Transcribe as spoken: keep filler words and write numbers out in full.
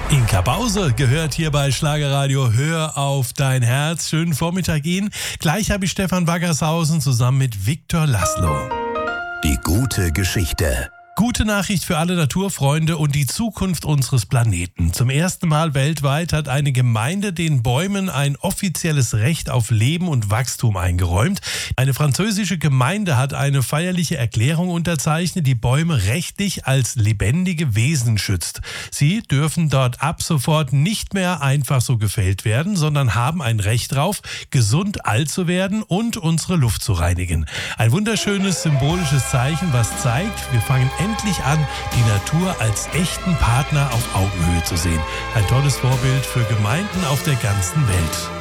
Inka Bause gehört hier bei Schlagerradio Hör auf dein Herz. Schönen Vormittag Ihnen. Gleich habe ich Stefan Waggershausen zusammen mit Viktor Laszlo. Die gute Geschichte. Gute Nachricht für alle Naturfreunde und die Zukunft unseres Planeten. Zum ersten Mal weltweit hat eine Gemeinde den Bäumen ein offizielles Recht auf Leben und Wachstum eingeräumt. Eine französische Gemeinde hat eine feierliche Erklärung unterzeichnet, die Bäume rechtlich als lebendige Wesen schützt. Sie dürfen dort ab sofort nicht mehr einfach so gefällt werden, sondern haben ein Recht darauf, gesund alt zu werden und unsere Luft zu reinigen. Ein wunderschönes symbolisches Zeichen, was zeigt, wir fangen endlich an, die Natur als echten Partner auf Augenhöhe zu sehen. Ein tolles Vorbild für Gemeinden auf der ganzen Welt.